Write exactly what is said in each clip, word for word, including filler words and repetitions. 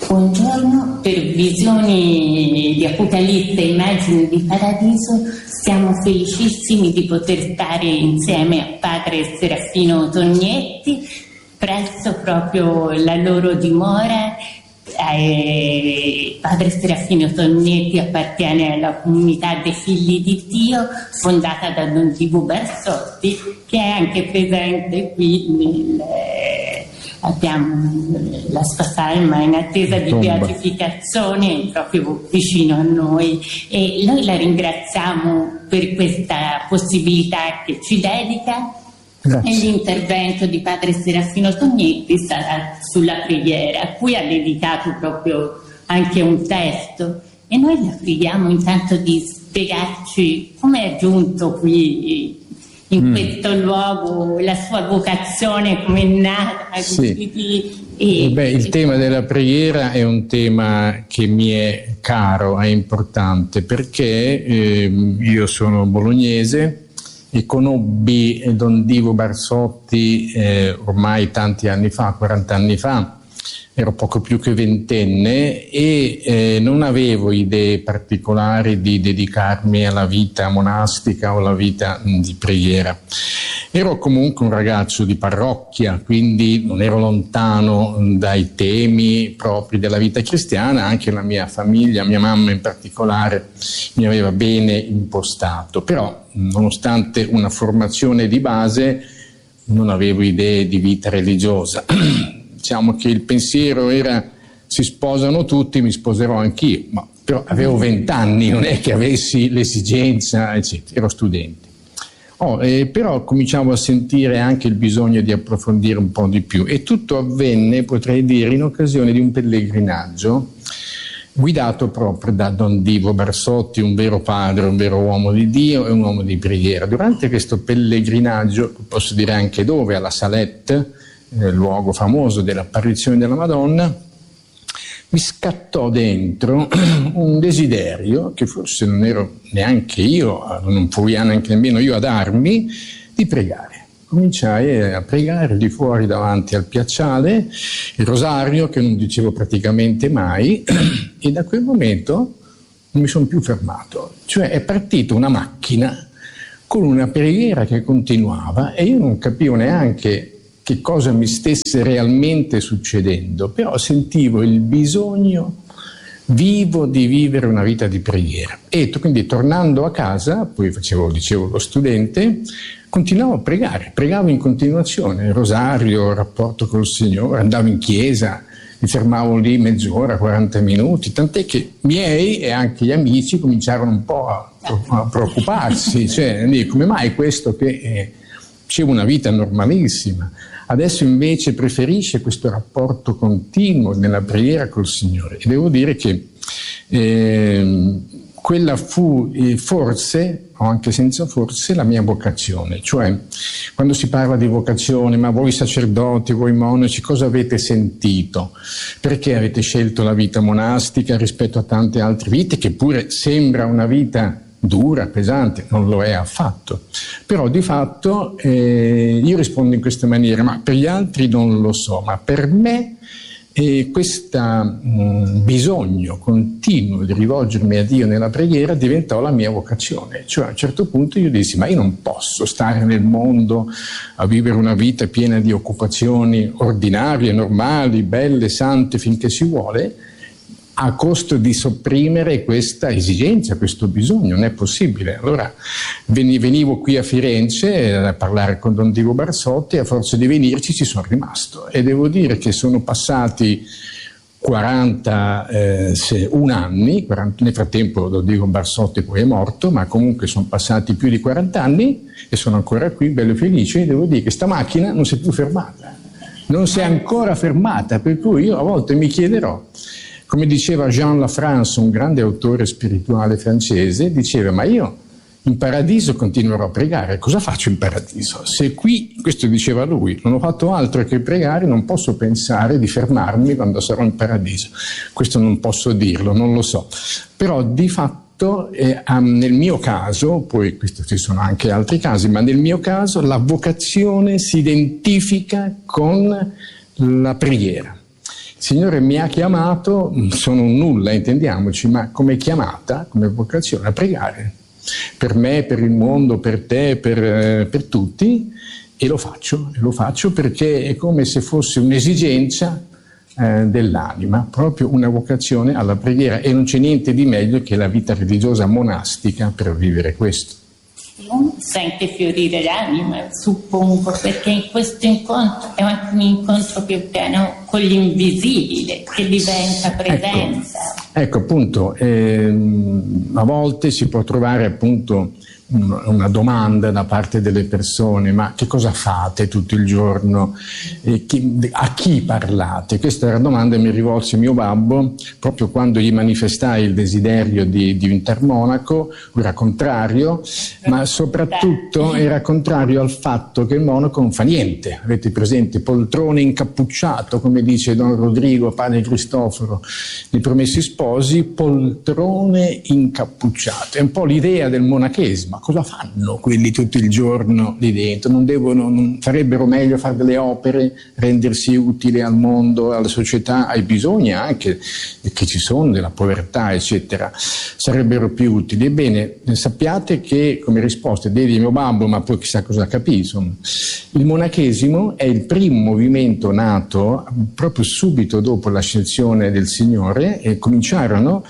Buongiorno, per visioni di Apocalisse e immagini di paradiso siamo felicissimi di poter stare insieme a padre Serafino Tognetti presso proprio la loro dimora. Eh, padre Serafino Tognetti appartiene alla comunità dei Figli di Dio fondata da Don Divo Barsotti, che è anche presente qui nel, eh, abbiamo la sua salma in attesa di beatificazione proprio vicino a noi, e noi la ringraziamo per questa possibilità che ci dedica. Grazie. E l'intervento di padre Serafino Tognetti sarà sulla preghiera, a cui ha dedicato proprio anche un testo, e noi la preghiamo intanto di spiegarci come è giunto qui in mm. questo luogo, la sua vocazione, come è nata. Sì. E, Beh, il tema della preghiera è un tema che mi è caro, è importante, perché eh, io sono bolognese e conobbi Don Divo Barsotti eh, ormai tanti anni fa, quaranta anni fa, ero poco più che ventenne e eh, non avevo idee particolari di dedicarmi alla vita monastica o alla vita mh, di preghiera. Ero comunque un ragazzo di parrocchia, quindi non ero lontano dai temi propri della vita cristiana, anche la mia famiglia, mia mamma in particolare, mi aveva bene impostato, però nonostante una formazione di base non avevo idee di vita religiosa. Diciamo che il pensiero era: si sposano tutti, mi sposerò anch'io, ma però avevo vent'anni, non è che avessi l'esigenza, eccetera, ero studente. Oh, eh, però cominciavo a sentire anche il bisogno di approfondire un po' di più, e tutto avvenne, potrei dire, in occasione di un pellegrinaggio guidato proprio da Don Divo Barsotti, un vero padre, un vero uomo di Dio e un uomo di preghiera. Durante questo pellegrinaggio, posso dire anche dove, alla Salette, eh, luogo famoso dell'apparizione della Madonna, mi scattò dentro un desiderio, che forse non ero neanche io, non fui neanche nemmeno io a darmi, di pregare. Cominciai a pregare di fuori davanti al piazzale, il rosario che non dicevo praticamente mai, e da quel momento non mi sono più fermato. Cioè è partita una macchina con una preghiera che continuava e io non capivo neanche che cosa mi stesse realmente succedendo, però sentivo il bisogno vivo di vivere una vita di preghiera. E quindi tornando a casa, poi facevo, dicevo, lo studente, continuavo a pregare, pregavo in continuazione, il rosario, il rapporto col Signore, andavo in chiesa, mi fermavo lì mezz'ora, quaranta minuti, tant'è che miei e anche gli amici cominciarono un po' a, a preoccuparsi, cioè, come mai questo che eh, faceva una vita normalissima, adesso invece preferisce questo rapporto continuo nella preghiera col Signore. E devo dire che eh, quella fu eh, forse, o anche senza forse, la mia vocazione. Cioè, quando si parla di vocazione, ma voi sacerdoti, voi monaci, cosa avete sentito? Perché avete scelto la vita monastica rispetto a tante altre vite, che pure sembra una vita dura, pesante, non lo è affatto. Però di fatto eh, io rispondo in questa maniera, ma per gli altri non lo so, ma per me eh, questo bisogno continuo di rivolgermi a Dio nella preghiera diventò la mia vocazione. Cioè a un certo punto io dissi, ma io non posso stare nel mondo a vivere una vita piena di occupazioni ordinarie, normali, belle, sante finché si vuole, a costo di sopprimere questa esigenza, questo bisogno. Non è possibile. Allora venivo qui a Firenze a parlare con Don Divo Barsotti e a forza di venirci ci sono rimasto. E devo dire che sono passati quarantuno anni, quaranta, nel frattempo Don Divo Barsotti poi è morto, ma comunque sono passati più di quaranta anni e sono ancora qui, bello felice, e devo dire che sta macchina non si è più fermata. Non si è ancora fermata, per cui io a volte mi chiederò, come diceva Jean Lafrance, un grande autore spirituale francese, diceva, ma io in paradiso continuerò a pregare, cosa faccio in paradiso? Se qui, questo diceva lui, non ho fatto altro che pregare, non posso pensare di fermarmi quando sarò in paradiso. Questo non posso dirlo, non lo so. Però di fatto, eh, nel mio caso, poi questi ci sono anche altri casi, ma nel mio caso la vocazione si identifica con la preghiera. Signore mi ha chiamato, sono un nulla, intendiamoci, ma come chiamata, come vocazione, a pregare. Per me, per il mondo, per te, per, per tutti, e lo faccio, e lo faccio perché è come se fosse un'esigenza eh, dell'anima, proprio una vocazione alla preghiera, e non c'è niente di meglio che la vita religiosa monastica per vivere questo. Uno sente fiorire l'anima, suppongo, perché in questo incontro è anche un incontro più pieno con l'invisibile, che diventa presenza. Ecco, ecco appunto, ehm, a volte si può trovare appunto una domanda da parte delle persone: ma che cosa fate tutto il giorno? E chi, a chi parlate? Questa era la domanda che mi rivolse mio babbo proprio quando gli manifestai il desiderio di diventare monaco. Era contrario, ma soprattutto era contrario al fatto che il monaco non fa niente. Avete presente poltrone incappucciato, come dice Don Rodrigo, padre Cristoforo nei Promessi Sposi, poltrone incappucciato. È un po' l'idea del monachesimo. Cosa fanno quelli tutto il giorno lì dentro? Non devono, non farebbero meglio fare delle opere, rendersi utili al mondo, alla società, ai bisogni anche che ci sono, della povertà, eccetera, sarebbero più utili. Ebbene, sappiate che come risposta di mio babbo, ma poi chissà cosa capì, insomma, il monachesimo è il primo movimento nato proprio subito dopo l'ascensione del Signore, e cominciarono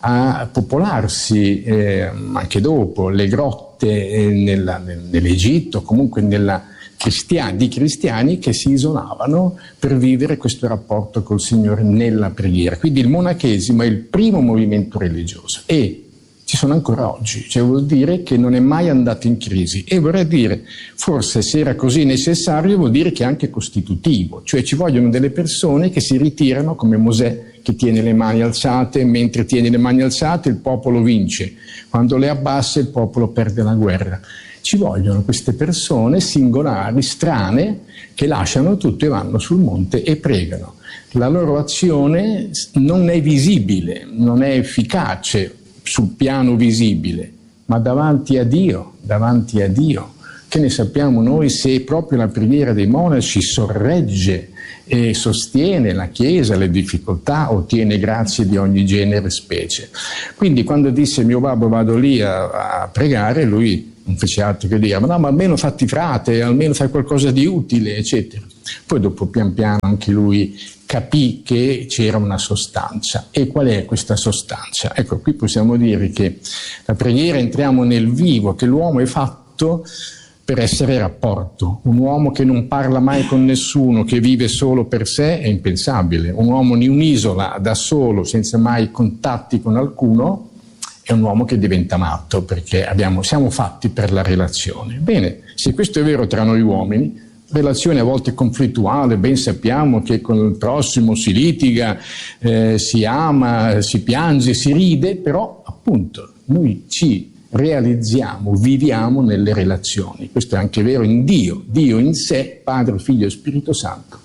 a popolarsi eh, anche dopo le grotte eh, nella, nell'Egitto, comunque nella cristiani, di cristiani che si isolavano per vivere questo rapporto col Signore nella preghiera. Quindi il monachesimo è il primo movimento religioso e ci sono ancora oggi, cioè vuol dire che non è mai andato in crisi, e vorrei dire, forse se era così necessario vuol dire che è anche costitutivo, cioè ci vogliono delle persone che si ritirano come Mosè, che tiene le mani alzate, mentre tiene le mani alzate il popolo vince, quando le abbassa il popolo perde la guerra. Ci vogliono queste persone singolari, strane, che lasciano tutto e vanno sul monte e pregano. La loro azione non è visibile, non è efficace sul piano visibile, ma davanti a Dio, davanti a Dio. Che ne sappiamo noi se proprio la preghiera dei monaci sorregge e sostiene la Chiesa, le difficoltà, ottiene grazie di ogni genere e specie. Quindi quando disse mio babbo vado lì a, a pregare, lui non fece altro che dire ma no, ma almeno fatti frate, almeno fai qualcosa di utile, eccetera. Poi dopo pian piano anche lui capì che c'era una sostanza. E qual è questa sostanza? Ecco, qui possiamo dire che la preghiera, entriamo nel vivo, che l'uomo è fatto per essere rapporto. Un uomo che non parla mai con nessuno, che vive solo per sé, è impensabile. Un uomo in un'isola, da solo, senza mai contatti con alcuno, è un uomo che diventa matto, perché abbiamo, siamo fatti per la relazione. Bene, se questo è vero tra noi uomini, relazione a volte conflittuale, ben sappiamo che con il prossimo si litiga, eh, si ama, si piange, si ride, però appunto noi ci realizziamo, viviamo nelle relazioni. Questo è anche vero in Dio. Dio in sé, Padre, Figlio e Spirito Santo,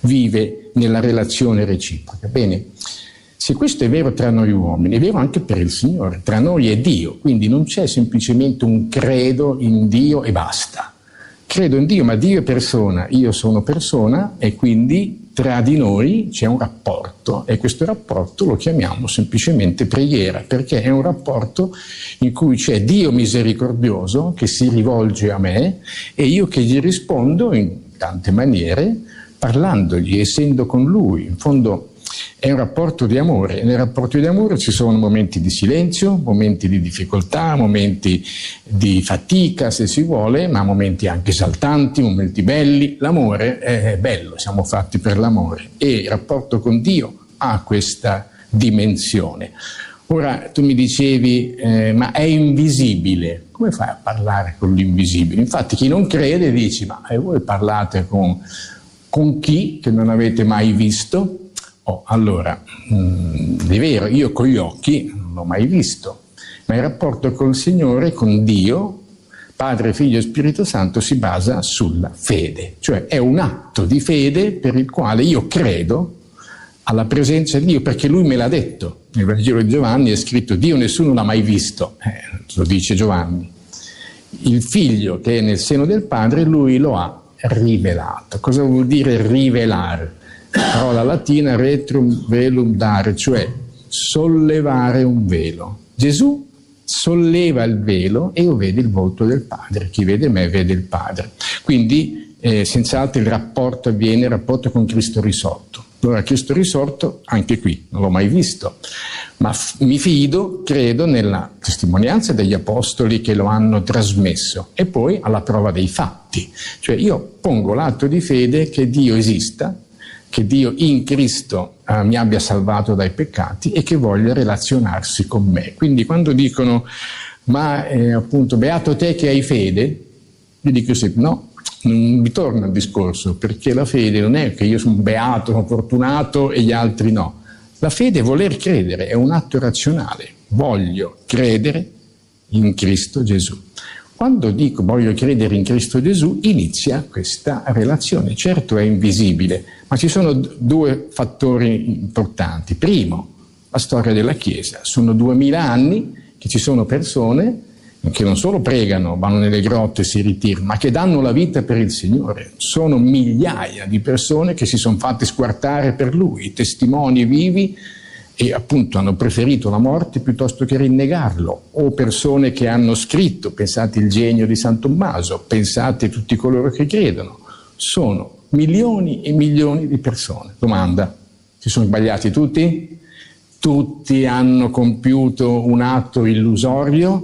vive nella relazione reciproca. Bene, se questo è vero tra noi uomini, è vero anche per il Signore, tra noi e Dio, quindi non c'è semplicemente un credo in Dio e basta. Credo in Dio, ma Dio è persona, io sono persona, e quindi tra di noi c'è un rapporto, e questo rapporto lo chiamiamo semplicemente preghiera, perché è un rapporto in cui c'è Dio misericordioso che si rivolge a me e io che gli rispondo in tante maniere, parlandogli, essendo con Lui. In fondo è un rapporto di amore, e nel rapporto di amore ci sono momenti di silenzio, momenti di difficoltà, momenti di fatica se si vuole, ma momenti anche esaltanti, momenti belli. L'amore è bello, siamo fatti per l'amore, e il rapporto con Dio ha questa dimensione. Ora tu mi dicevi, eh, ma è invisibile, come fai a parlare con l'invisibile? Infatti chi non crede dice, ma eh, voi parlate con, con chi che non avete mai visto? Oh, allora, mh, è vero, io con gli occhi non l'ho mai visto, ma il rapporto col Signore, con Dio, Padre, Figlio e Spirito Santo, si basa sulla fede, cioè è un atto di fede per il quale io credo alla presenza di Dio, perché Lui me l'ha detto. Nel Vangelo di Giovanni è scritto Dio nessuno l'ha mai visto, eh, lo dice Giovanni. Il Figlio che è nel seno del Padre, Lui lo ha rivelato. Cosa vuol dire rivelare? parola latina retrum velum dare, cioè sollevare un velo. Gesù solleva il velo e io vedo il volto del Padre. Chi vede me vede il Padre. Quindi eh, senz'altro il rapporto avviene, il rapporto con Cristo risorto. Allora Cristo risorto anche qui non l'ho mai visto, ma f- mi fido, credo, nella testimonianza degli apostoli che lo hanno trasmesso e poi alla prova dei fatti. Cioè io pongo l'atto di fede che Dio esista, che Dio in Cristo eh, mi abbia salvato dai peccati e che voglia relazionarsi con me. Quindi quando dicono, ma eh, appunto, beato te che hai fede, io dico sì, no, non mi torna il discorso, perché la fede non è che io sono beato, sono fortunato e gli altri no. La fede è voler credere, è un atto razionale. Voglio credere in Cristo Gesù. Quando dico voglio credere in Cristo Gesù, inizia questa relazione. Certo è invisibile, ma ci sono due fattori importanti. Primo, la storia della Chiesa. Sono duemila anni che ci sono persone che non solo pregano, vanno nelle grotte e si ritirano, ma che danno la vita per il Signore. Sono migliaia di persone che si sono fatte squartare per Lui, testimoni vivi, e appunto hanno preferito la morte piuttosto che rinnegarlo, o persone che hanno scritto, pensate il genio di San Tommaso, pensate tutti coloro che credono, sono milioni e milioni di persone. Domanda, si sono sbagliati tutti? Tutti hanno compiuto un atto illusorio?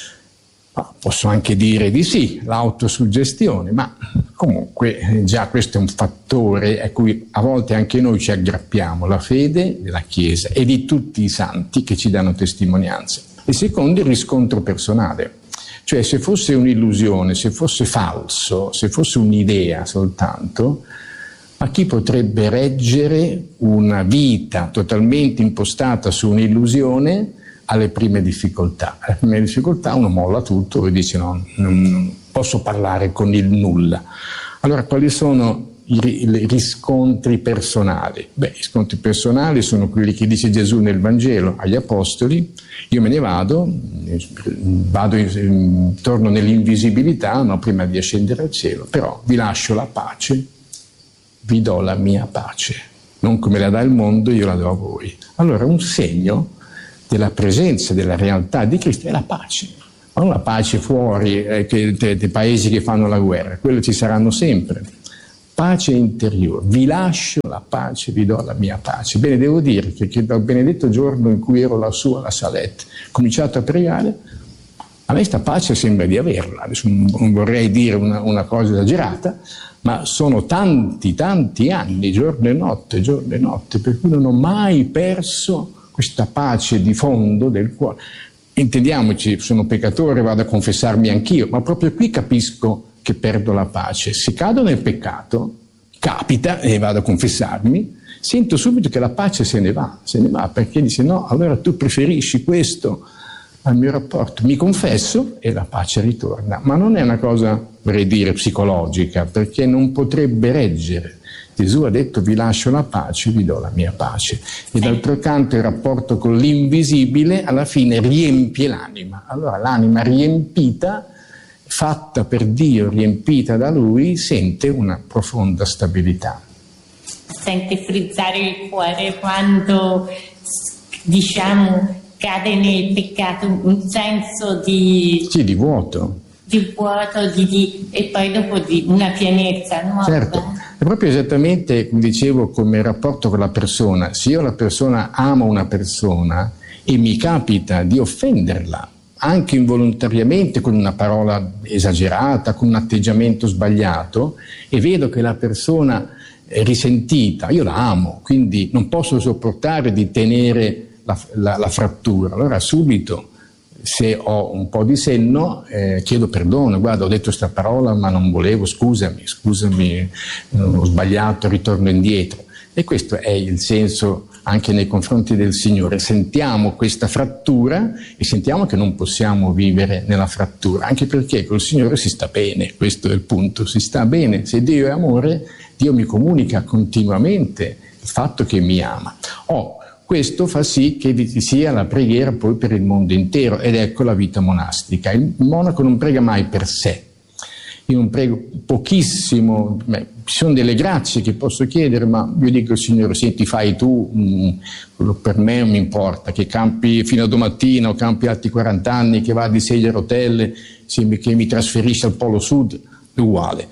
Posso anche dire di sì, l'autosuggestione, ma comunque già questo è un fattore a cui a volte anche noi ci aggrappiamo, la fede della Chiesa e di tutti i santi che ci danno testimonianza. E secondo, il riscontro personale, cioè se fosse un'illusione, se fosse falso, se fosse un'idea soltanto, ma chi potrebbe reggere una vita totalmente impostata su un'illusione alle prime difficoltà? Alle prime difficoltà uno molla tutto e dice no, non posso parlare con il nulla. Allora quali sono i, i riscontri personali? Beh, i riscontri personali sono quelli che dice Gesù nel Vangelo agli Apostoli: io me ne vado, vado in, torno nell'invisibilità, no, prima di ascendere al cielo, però vi lascio la pace, vi do la mia pace, non come la dà il mondo, io la do a voi. Allora un segno della presenza, della realtà di Cristo è la pace, non la pace fuori eh, che, dei, dei paesi che fanno la guerra, quello ci saranno sempre. Pace interiore, vi lascio la pace, vi do la mia pace. Bene, devo dire che, che dal benedetto giorno in cui ero lassù alla Salette, ho cominciato a pregare, a me sta pace sembra di averla. Adesso non vorrei dire una, una cosa esagerata, ma sono tanti, tanti anni, giorno e notte, giorno e notte, per cui non ho mai perso questa pace di fondo del cuore. Intendiamoci, sono peccatore, vado a confessarmi anch'io, ma proprio qui capisco che perdo la pace. Se cado nel peccato, capita e vado a confessarmi, sento subito che la pace se ne va, se ne va, perché dice no, allora tu preferisci questo al mio rapporto. Mi confesso e la pace ritorna, ma non è una cosa, vorrei dire, psicologica, perché non potrebbe reggere. Gesù ha detto vi lascio la pace, vi do la mia pace. E d'altro canto il rapporto con l'invisibile alla fine riempie l'anima. Allora l'anima riempita, fatta per Dio, riempita da Lui, sente una profonda stabilità. Sente frizzare il cuore quando, diciamo, cade nel peccato, un senso di... Sì, di vuoto. Di vuoto, di, di, e poi dopo di una pienezza nuova. Certo, è proprio esattamente, come dicevo, come il rapporto con la persona. Se io la persona amo una persona e mi capita di offenderla, anche involontariamente con una parola esagerata, con un atteggiamento sbagliato, e vedo che la persona è risentita, io la amo, quindi non posso sopportare di tenere la, la, la frattura. Allora subito, se ho un po' di senno, eh, chiedo perdono, guarda, ho detto questa parola ma non volevo, scusami, scusami, ho sbagliato, ritorno indietro. E questo è il senso anche nei confronti del Signore. Sentiamo questa frattura e sentiamo che non possiamo vivere nella frattura, anche perché col Signore si sta bene, questo è il punto, si sta bene. Se Dio è amore, Dio mi comunica continuamente il fatto che mi ama. Oh, questo fa sì che vi sia la preghiera poi per il mondo intero, ed ecco la vita monastica. Il monaco non prega mai per sé. io non prego pochissimo, beh, ci sono delle grazie che posso chiedere, ma io dico al Signore, senti, fai tu, mh, quello per me non mi importa, che campi fino a domattina o campi altri quaranta anni, che va di sedia a rotelle, che mi trasferisci al Polo Sud, è uguale.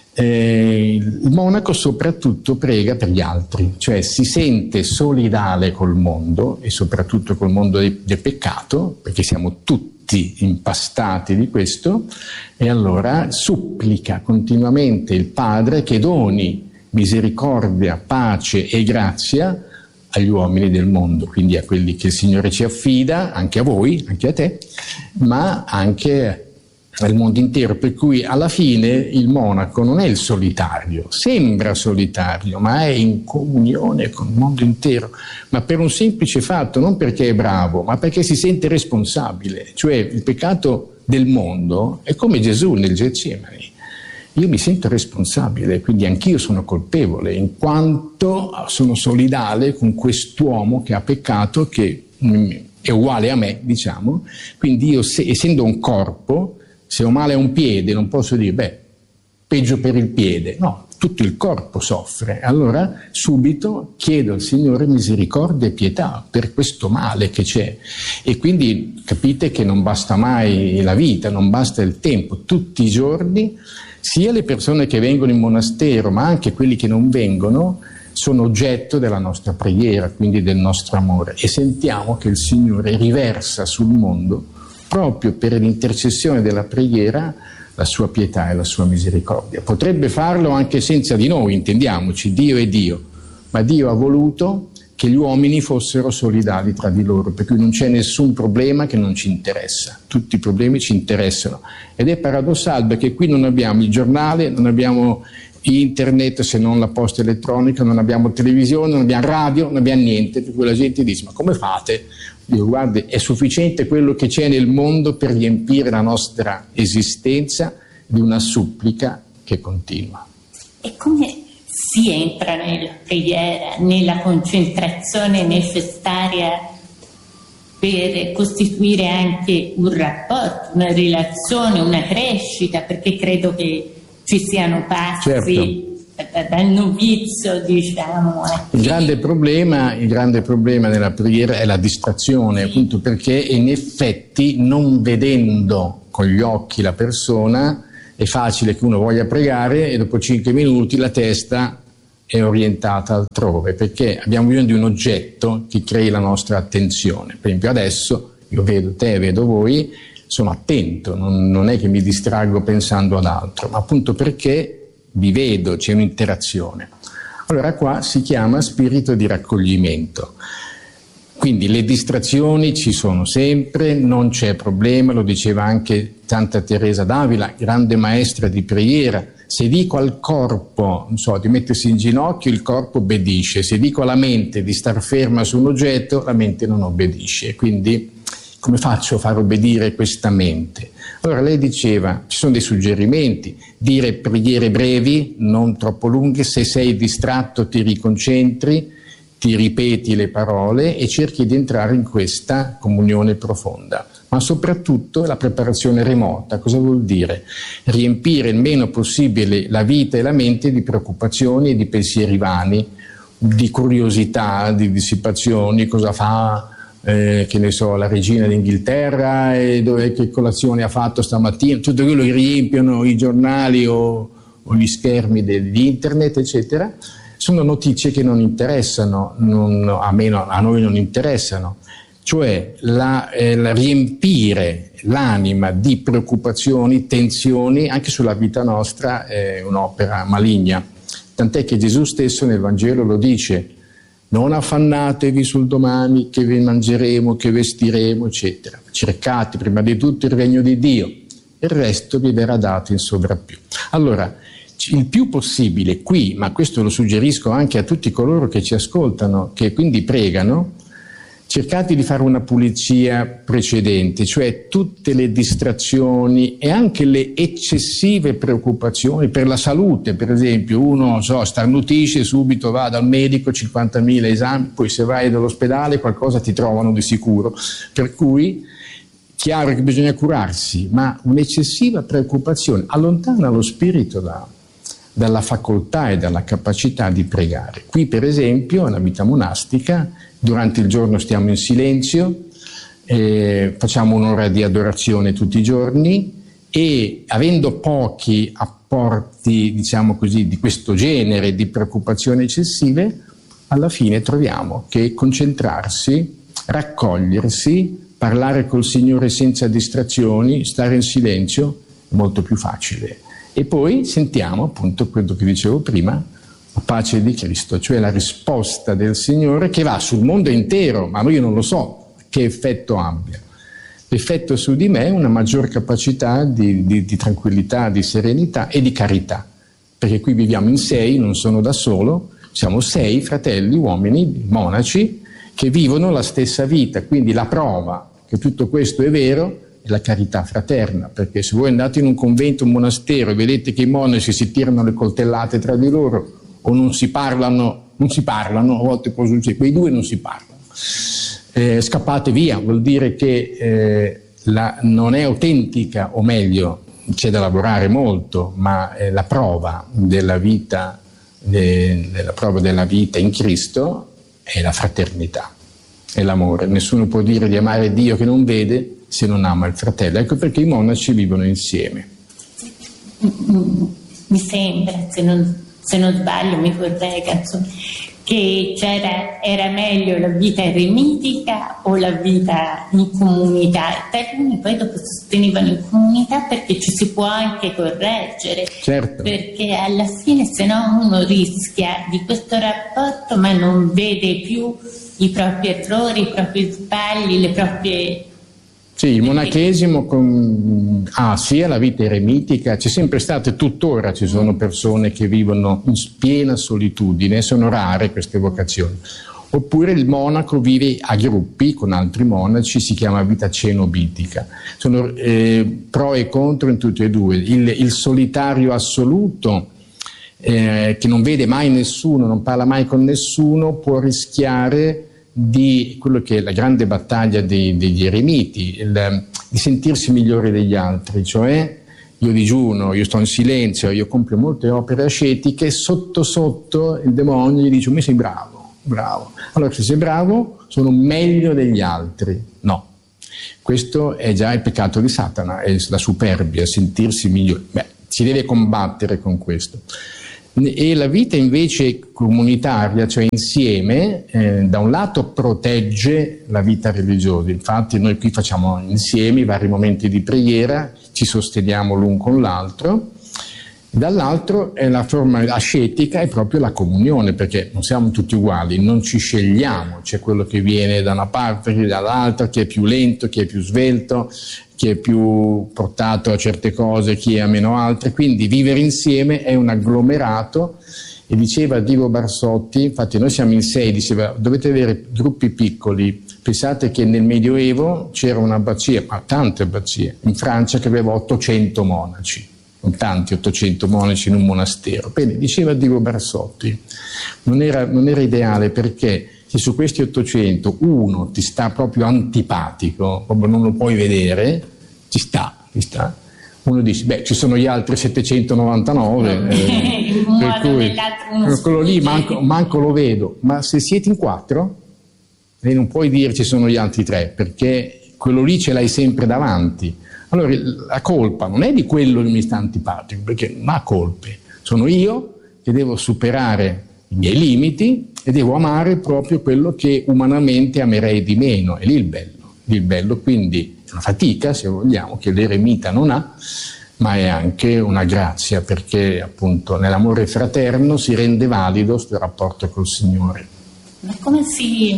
Eh, il monaco soprattutto prega per gli altri, cioè si sente solidale col mondo e soprattutto col mondo del, del peccato, perché siamo tutti impastati di questo, e allora supplica continuamente il Padre che doni misericordia, pace e grazia agli uomini del mondo, quindi a quelli che il Signore ci affida, anche a voi, anche a te, ma anche al mondo intero, per cui alla fine il monaco non è il solitario, sembra solitario, ma è in comunione con il mondo intero, ma per un semplice fatto, non perché è bravo, ma perché si sente responsabile, cioè il peccato del mondo è come Gesù nel Getsemani. Io mi sento responsabile, quindi anch'io sono colpevole, in quanto sono solidale con quest'uomo che ha peccato, che è uguale a me, diciamo, quindi io, se, essendo un corpo, se ho male a un piede non posso dire, beh, peggio per il piede, no, tutto il corpo soffre. Allora subito chiedo al Signore misericordia e pietà per questo male che c'è. E quindi capite che non basta mai la vita, non basta il tempo, tutti i giorni, sia le persone che vengono in monastero, ma anche quelli che non vengono, sono oggetto della nostra preghiera, quindi del nostro amore. E sentiamo che il Signore riversa sul mondo, proprio per l'intercessione della preghiera, la sua pietà e la sua misericordia. Potrebbe farlo anche senza di noi, intendiamoci, Dio è Dio, ma Dio ha voluto che gli uomini fossero solidali tra di loro, per cui non c'è nessun problema che non ci interessa, tutti i problemi ci interessano. Ed è paradossale perché qui non abbiamo il giornale, non abbiamo internet se non la posta elettronica, non abbiamo televisione, non abbiamo radio, non abbiamo niente, per cui la gente dice, ma come fate? Dio, guardi, è sufficiente quello che c'è nel mondo per riempire la nostra esistenza di una supplica che continua. E come si entra nella preghiera, nella concentrazione necessaria per costituire anche un rapporto, una relazione, una crescita, perché credo che ci siano passi, certo, dal novizio, diciamo. Il grande problema, il grande problema della preghiera è la distrazione, sì, appunto perché in effetti non vedendo con gli occhi la persona è facile che uno voglia pregare e dopo cinque minuti la testa è orientata altrove, perché abbiamo bisogno di un oggetto che crei la nostra attenzione. Per esempio adesso io vedo te, vedo voi, sono attento, non, non è che mi distraggo pensando ad altro, ma appunto perché vi vedo, c'è un'interazione. Allora qua si chiama spirito di raccoglimento. Quindi le distrazioni ci sono sempre, non c'è problema, lo diceva anche Santa Teresa d'Avila, grande maestra di preghiera. Se dico al corpo, non so, di mettersi in ginocchio, il corpo obbedisce. Se dico alla mente di star ferma su un oggetto, la mente non obbedisce. Quindi come faccio a far obbedire questa mente? Allora lei diceva, ci sono dei suggerimenti, dire preghiere brevi, non troppo lunghe, se sei distratto ti riconcentri, ti ripeti le parole e cerchi di entrare in questa comunione profonda. Ma soprattutto la preparazione remota, cosa vuol dire? Riempire il meno possibile la vita e la mente di preoccupazioni e di pensieri vani, di curiosità, di dissipazioni, cosa fa... Eh, che ne so, la regina d'Inghilterra, e dove, che colazione ha fatto stamattina, tutto quello che riempiono i giornali o, o gli schermi di internet, eccetera, sono notizie che non interessano, non, a, meno, a noi non interessano. Cioè la, eh, la riempire l'anima di preoccupazioni, tensioni, anche sulla vita nostra, è un'opera maligna. Tant'è che Gesù stesso nel Vangelo lo dice, non affannatevi sul domani, che vi mangeremo, che vestiremo, eccetera. Cercate prima di tutto il regno di Dio, il resto vi verrà dato in sovrappiù. Allora, il più possibile qui, ma questo lo suggerisco anche a tutti coloro che ci ascoltano, che quindi pregano, cercate di fare una pulizia precedente, cioè tutte le distrazioni e anche le eccessive preoccupazioni per la salute. Per esempio uno so, starnutisce, subito va dal medico, cinquantamila esami, poi se vai dall'ospedale qualcosa ti trovano di sicuro, per cui chiaro che bisogna curarsi, ma un'eccessiva preoccupazione allontana lo spirito da, dalla facoltà e dalla capacità di pregare. Qui per esempio, nella vita monastica, durante il giorno stiamo in silenzio, eh, facciamo un'ora di adorazione tutti i giorni e avendo pochi apporti, diciamo così, di questo genere di preoccupazioni eccessive, alla fine troviamo che concentrarsi, raccogliersi, parlare col Signore senza distrazioni, stare in silenzio è molto più facile. E poi sentiamo appunto quello che dicevo prima, la pace di Cristo, cioè la risposta del Signore che va sul mondo intero, ma io non lo so che effetto abbia. L'effetto su di me è una maggior capacità di, di, di tranquillità, di serenità e di carità, perché qui viviamo in sei, non sono da solo, siamo sei fratelli, uomini, monaci, che vivono la stessa vita, quindi la prova che tutto questo è vero è la carità fraterna, perché se voi andate in un convento, un monastero e vedete che i monaci si tirano le coltellate tra di loro o non si parlano, non si parlano, a volte può succedere, quei due non si parlano, eh, scappate via, vuol dire che eh, la, non è autentica, o meglio, c'è da lavorare molto, ma eh, la prova della vita, de, della prova della vita in Cristo è la fraternità, è l'amore. Nessuno può dire di amare Dio che non vede se non ama il fratello. Ecco perché i monaci vivono insieme. Mi sembra, se non, se non sbaglio, mi corregga, che c'era, era meglio la vita eremitica o la vita in comunità. Taluni poi dopo sostenevano in comunità perché ci si può anche correggere, certo. Perché alla fine se no uno rischia di questo rapporto ma non vede più i propri errori, i propri sbagli, le proprie... Sì, il monachesimo con, ah, sia la vita eremitica, c'è sempre stata e tuttora ci sono persone che vivono in piena solitudine, sono rare queste vocazioni. Oppure il monaco vive a gruppi con altri monaci, si chiama vita cenobitica. Sono eh, pro e contro in tutti e due. Il, il solitario assoluto, eh, che non vede mai nessuno, non parla mai con nessuno, può rischiare di quello che è la grande battaglia dei, degli eremiti, il, di sentirsi migliori degli altri, cioè io digiuno, io sto in silenzio, io compio molte opere ascetiche, sotto sotto il demonio gli dice mi sei bravo, bravo. Allora se sei bravo sono meglio degli altri. No, questo è già il peccato di Satana, è la superbia, sentirsi migliore. Beh, si deve combattere con questo. E la vita invece comunitaria, cioè insieme, eh, da un lato protegge la vita religiosa, infatti noi qui facciamo insieme i vari momenti di preghiera, ci sosteniamo l'un con l'altro, dall'altro è la forma ascetica, è proprio la comunione, perché non siamo tutti uguali, non ci scegliamo, c'è quello che viene da una parte, chi dall'altra, chi è più lento, chi è più svelto, chi è più portato a certe cose, chi è a meno altre, quindi vivere insieme è un agglomerato. E diceva Divo Barsotti, infatti noi siamo in sei, diceva dovete avere gruppi piccoli, pensate che nel Medioevo c'era un'abbazia, ma tante abbazie, in Francia che aveva ottocento monaci, con tanti ottocento monaci in un monastero. Bene, diceva Divo Barsotti, non era, non era ideale perché se su questi ottocento uno ti sta proprio antipatico, proprio non lo puoi vedere, ci sta, ci sta. Uno dice, beh, ci sono gli altri settecentonovantanove, eh, per cui quello lì manco, manco lo vedo. Ma se siete in quattro, lei non puoi dire ci sono gli altri tre, perché quello lì ce l'hai sempre davanti. Allora la colpa non è di quello che mi sta antipatico, perché non ha colpe. Sono io che devo superare i miei limiti e devo amare proprio quello che umanamente amerei di meno. E lì il bello, lì il bello, quindi è una fatica, se vogliamo, che l'eremita non ha, ma è anche una grazia, perché appunto nell'amore fraterno si rende valido questo rapporto col Signore. Ma come si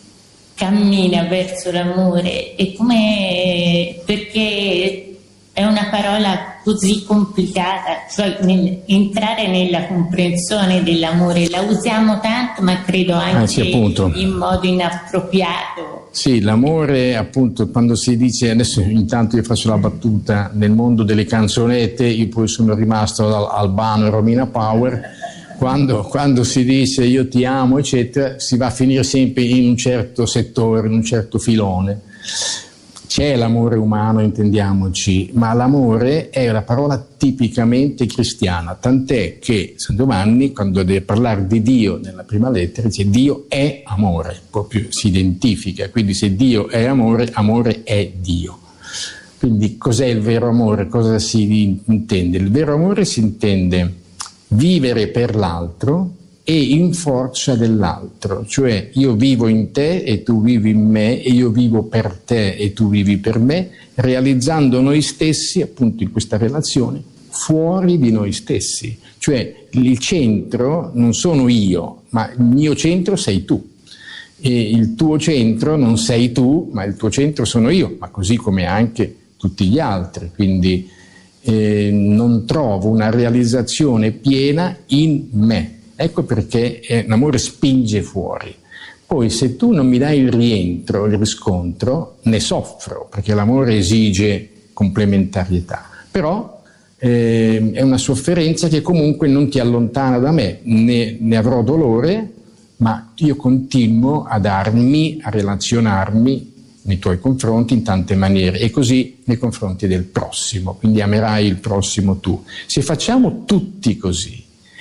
cammina verso l'amore? E come, perché è una parola così complicata, cioè nel, entrare nella comprensione dell'amore, la usiamo tanto, ma credo anche ah, sì, in modo inappropriato. Sì, l'amore appunto, quando si dice, adesso intanto io faccio la battuta, nel mondo delle canzonette, io poi sono rimasto al Albano e Romina Power, quando, quando si dice io ti amo eccetera, si va a finire sempre in un certo settore, in un certo filone. c'è l'amore umano, intendiamoci, ma l'amore è una parola tipicamente cristiana, tant'è che San Giovanni, quando deve parlare di Dio nella prima lettera, dice Dio è amore, proprio si identifica, quindi se Dio è amore, amore è Dio. Quindi cos'è il vero amore? Cosa si intende? Il vero amore si intende vivere per l'altro e in forza dell'altro, cioè io vivo in te e tu vivi in me e io vivo per te e tu vivi per me, realizzando noi stessi appunto in questa relazione fuori di noi stessi, cioè il centro non sono io, ma il mio centro sei tu e il tuo centro non sei tu, ma il tuo centro sono io, ma così come anche tutti gli altri, quindi eh, non trovo una realizzazione piena in me. Ecco perché eh, l'amore spinge fuori. Poi se tu non mi dai il rientro, il riscontro, ne soffro, perché l'amore esige complementarietà. Però eh, è una sofferenza che comunque non ti allontana da me, ne, ne avrò dolore, ma io continuo a darmi, a relazionarmi nei tuoi confronti in tante maniere e così nei confronti del prossimo, quindi amerai il prossimo tu. Se facciamo tutti così,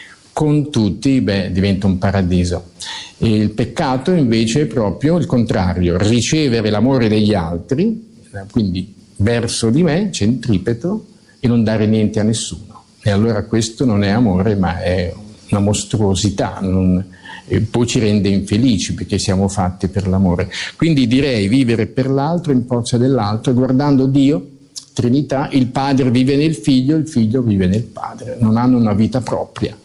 con tutti, beh, diventa un paradiso. E il peccato invece è proprio il contrario, ricevere l'amore degli altri, quindi verso di me, centripeto, e non dare niente a nessuno. E allora questo non è amore, ma è una mostruosità, non, e poi ci rende infelici perché siamo fatti per l'amore. Quindi direi vivere per l'altro in forza dell'altro, guardando Dio, Trinità, il Padre vive nel Figlio, il Figlio vive nel Padre, non hanno una vita propria,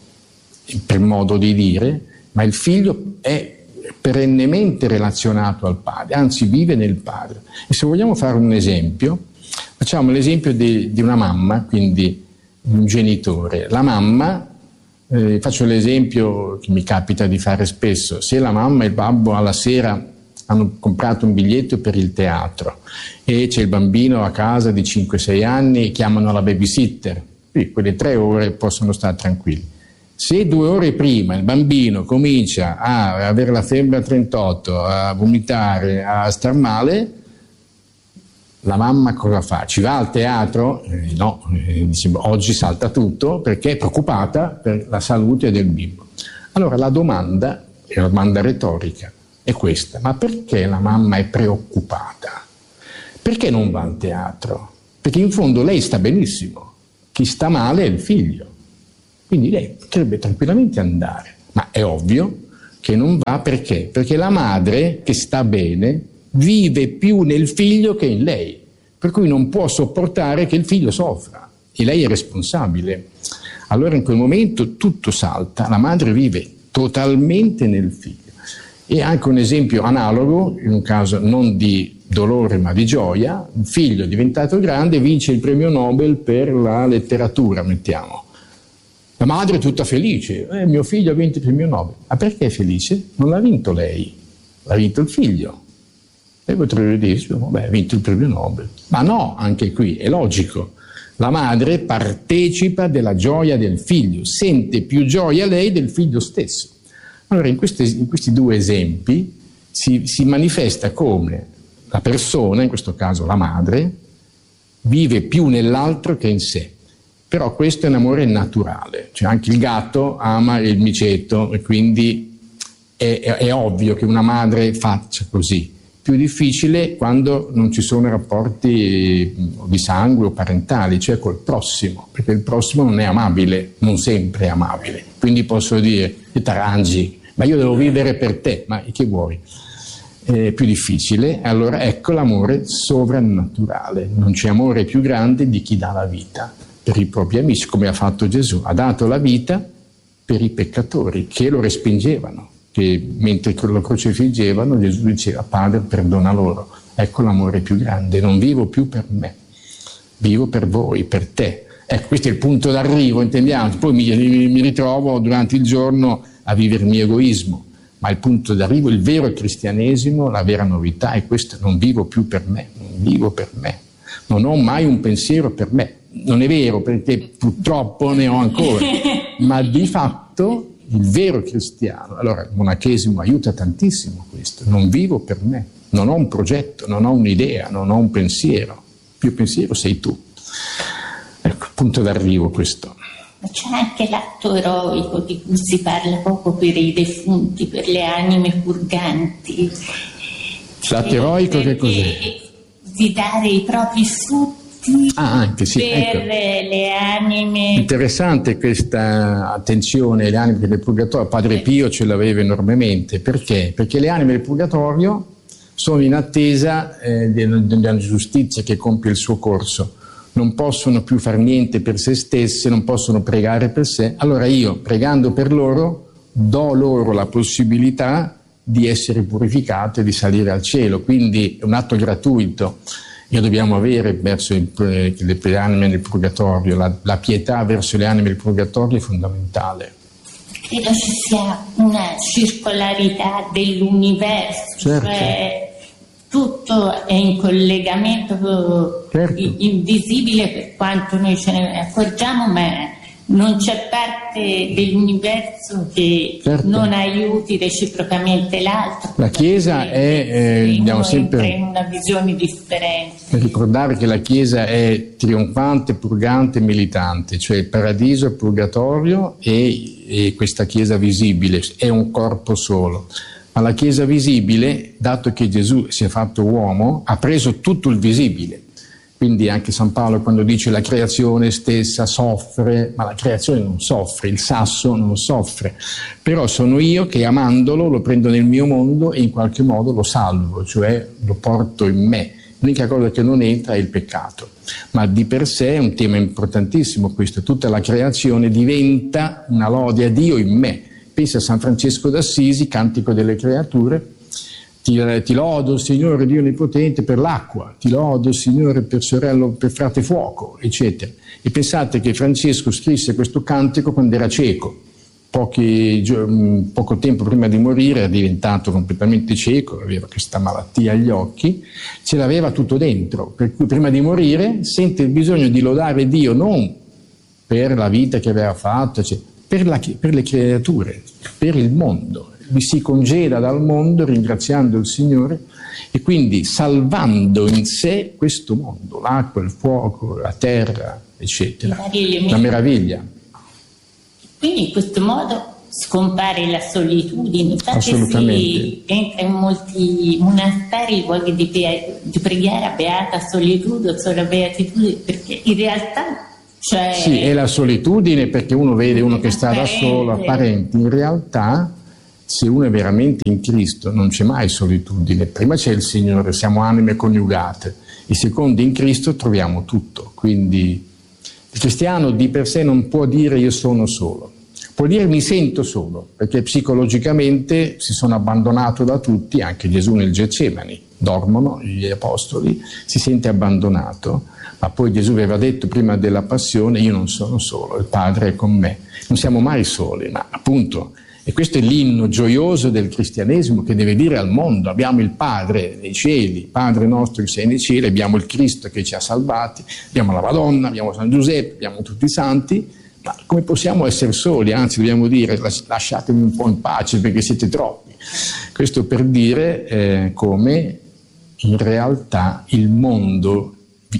per modo di dire, ma il Figlio è perennemente relazionato al Padre, anzi vive nel Padre. E se vogliamo fare un esempio, facciamo l'esempio di, di una mamma, quindi un genitore. La mamma, eh, faccio l'esempio che mi capita di fare spesso, se la mamma e il babbo alla sera hanno comprato un biglietto per il teatro e c'è il bambino a casa di cinque sei anni e chiamano la babysitter, qui quelle tre ore possono stare tranquilli. Se due ore prima il bambino comincia a avere la febbre a trentotto, a vomitare, a star male, la mamma cosa fa? Ci va al teatro? Eh, no, eh, dice, oggi salta tutto perché è preoccupata per la salute del bimbo. Allora la domanda, è una domanda retorica, è questa: ma perché la mamma è preoccupata? Perché non va al teatro? Perché in fondo lei sta benissimo, chi sta male è il figlio. Quindi lei potrebbe tranquillamente andare, ma è ovvio che non va perché? Perché la madre che sta bene vive più nel figlio che in lei, per cui non può sopportare che il figlio soffra e lei è responsabile. Allora in quel momento tutto salta, la madre vive totalmente nel figlio. E anche un esempio analogo, in un caso non di dolore ma di gioia, un figlio diventato grande vince il premio Nobel per la letteratura, mettiamo. La madre è tutta felice, eh, mio figlio ha vinto il premio Nobel. Ma perché è felice? Non l'ha vinto lei, l'ha vinto il figlio. E potrebbe dire, vabbè, ha vinto il premio Nobel. Ma no, anche qui è logico. La madre partecipa della gioia del figlio, sente più gioia lei del figlio stesso. Allora in questi, in questi due esempi si, si manifesta come la persona, in questo caso la madre, vive più nell'altro che in sé. Però questo è un amore naturale, cioè anche il gatto ama il miceto e quindi è, è, è ovvio che una madre faccia così. Più difficile quando non ci sono rapporti di sangue o parentali, cioè col prossimo, perché il prossimo non è amabile, non sempre è amabile. Quindi posso dire, ti t'arrangi, ma io devo vivere per te, ma che vuoi? È più difficile, allora ecco l'amore sovrannaturale. Non c'è amore più grande di chi dà la vita per i propri amici, come ha fatto Gesù, ha dato la vita per i peccatori che lo respingevano, che mentre lo crocifiggevano Gesù diceva Padre perdona loro, ecco l'amore più grande, non vivo più per me, vivo per voi, per te. Ecco, questo è il punto d'arrivo, intendiamo, poi mi, mi, mi ritrovo durante il giorno a vivere il mio egoismo, ma il punto d'arrivo, il vero cristianesimo, la vera novità è questa: non vivo più per me, non vivo per me, non ho mai un pensiero per me. Non è vero, perché purtroppo ne ho ancora, ma di fatto il vero cristiano, allora il monachesimo aiuta tantissimo questo, non vivo per me, non ho un progetto, non ho un'idea, non ho un pensiero. Il mio pensiero sei tu. Ecco, punto d'arrivo questo. Ma c'è anche l'atto eroico di cui si parla poco per i defunti, per le anime purganti. L'atto eroico che cos'è? Di dare i propri frutti ah, anche, sì, per ecco. le anime. Interessante questa attenzione alle anime del purgatorio. Padre Pio ce l'aveva enormemente. Perché? Perché le anime del purgatorio sono in attesa eh, della giustizia che compie il suo corso. Non possono più fare niente per se stesse, non possono pregare per sé. Allora io, pregando per loro, do loro la possibilità di essere purificate, di salire al cielo. Quindi è un atto gratuito che dobbiamo avere verso il, le anime del purgatorio. La, la pietà verso le anime del purgatorio è fondamentale. Credo ci sia una circolarità dell'universo, certo. Cioè tutto è in collegamento, certo. Invisibile per quanto noi ce ne accorgiamo, ma non c'è parte dell'universo che certo. non aiuti reciprocamente l'altro. La Chiesa è, eh, andiamo sempre in una visione differente. Ricordare che la Chiesa è trionfante, purgante, militante, cioè il paradiso, il purgatorio e, e questa Chiesa visibile, è un corpo solo. Ma la Chiesa visibile, dato che Gesù si è fatto uomo, ha preso tutto il visibile. Quindi anche San Paolo quando dice la creazione stessa soffre, ma la creazione non soffre, il sasso non soffre. Però sono io che amandolo lo prendo nel mio mondo e in qualche modo lo salvo, cioè lo porto in me. L'unica cosa che non entra è il peccato. Ma di per sé è un tema importantissimo questo. Tutta la creazione diventa una lode a Dio in me. Pensa a San Francesco d'Assisi, Cantico delle Creature, ti, ti lodo Signore Dio Onnipotente per l'acqua, ti lodo Signore per sorello, per frate fuoco, eccetera. E pensate che Francesco scrisse questo cantico quando era cieco, Pochi, poco tempo prima di morire era diventato completamente cieco, aveva questa malattia agli occhi, ce l'aveva tutto dentro, per cui prima di morire sente il bisogno di lodare Dio non per la vita che aveva fatto, eccetera, Per, la, per le creature, per il mondo. Lui si congeda dal mondo ringraziando il Signore e quindi salvando in sé questo mondo, l'acqua, il fuoco, la terra, eccetera. La meraviglia. Quindi in questo modo scompare la solitudine. Infatti assolutamente. Si entra in molti monasteri, luoghi di, di preghiera, beata solitudo, sola beatitudine, perché in realtà Cioè, sì, è la solitudine perché uno vede uno che sta da solo, apparente. In realtà, se uno è veramente in Cristo, non c'è mai solitudine. Prima c'è il Signore, siamo anime coniugate. E secondo, in Cristo troviamo tutto. Quindi il cristiano di per sé non può dire io sono solo. Può dire mi sento solo, perché psicologicamente si sono abbandonato da tutti, anche Gesù nel Getsemani. Dormono gli apostoli, si sente abbandonato. Ma poi Gesù aveva detto prima della passione, io non sono solo, il Padre è con me. Non siamo mai soli, ma appunto, e questo è l'inno gioioso del cristianesimo che deve dire al mondo, abbiamo il Padre nei cieli, Padre nostro che sei nei cieli, abbiamo il Cristo che ci ha salvati, abbiamo la Madonna, abbiamo San Giuseppe, abbiamo tutti i santi, ma come possiamo essere soli? Anzi, dobbiamo dire lasciatemi un po' in pace perché siete troppi. Questo per dire eh, come in realtà il mondo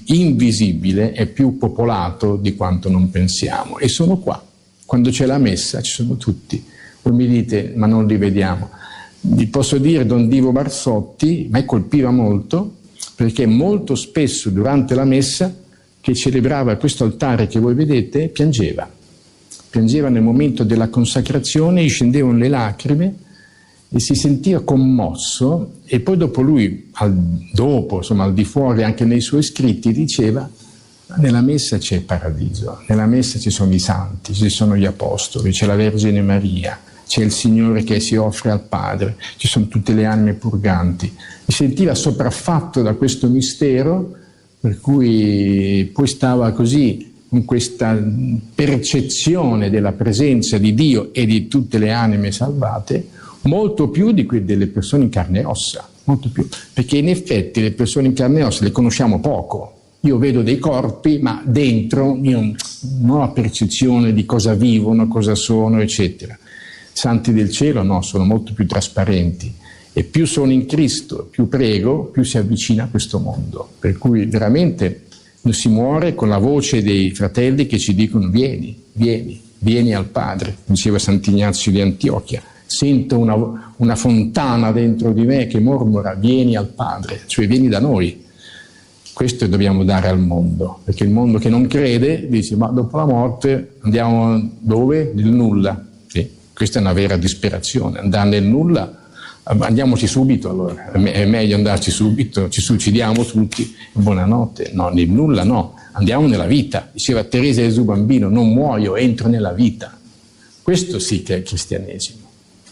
invisibile è più popolato di quanto non pensiamo e sono qua. Quando c'è la messa ci sono tutti. Voi mi dite ma non li vediamo. Vi posso dire Don Divo Barsotti, a me colpiva molto perché molto spesso durante la messa che celebrava questo altare che voi vedete piangeva piangeva nel momento della consacrazione, gli scendevano le lacrime e si sentiva commosso e poi dopo lui, al, dopo, insomma al di fuori anche nei suoi scritti, diceva nella messa c'è il paradiso, nella messa ci sono i santi, ci sono gli apostoli, c'è la Vergine Maria, c'è il Signore che si offre al Padre, ci sono tutte le anime purganti. Si sentiva sopraffatto da questo mistero, per cui poi stava così con questa percezione della presenza di Dio e di tutte le anime salvate, molto più di quelle delle persone in carne e ossa, molto più, perché in effetti le persone in carne e ossa le conosciamo poco. Io vedo dei corpi, ma dentro io non ho la percezione di cosa vivono, cosa sono, eccetera. Santi del cielo no, sono molto più trasparenti E più sono in Cristo, più prego, più si avvicina a questo mondo. Per cui veramente non si muore con la voce dei fratelli che ci dicono vieni, vieni, vieni al Padre, diceva Sant'Ignazio di Antiochia. Sento una, una fontana dentro di me che mormora vieni al Padre, cioè vieni da noi. Questo dobbiamo dare al mondo, perché il mondo che non crede dice ma dopo la morte andiamo dove? Nel nulla. Sì, questa è una vera disperazione, andare nel nulla. Andiamoci subito allora, è meglio andarci subito, ci suicidiamo tutti, buonanotte. No, nel nulla no, andiamo nella vita. Diceva Teresa Gesù Bambino, non muoio, entro nella vita. Questo sì che è il cristianesimo.